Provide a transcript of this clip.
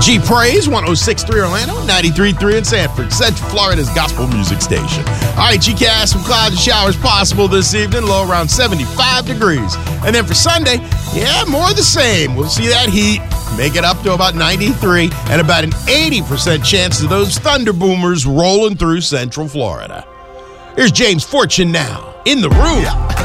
G Praise, 106.3 Orlando, 93.3 in Sanford, Central Florida's gospel music station. All right, GCast, some clouds and showers possible this evening, low around 75 degrees. And then for Sunday, more of the same. We'll see that heat make it up to about 93 and about an 80% chance of those thunder boomers rolling through Central Florida. Here's James Fortune now in the room. Yeah.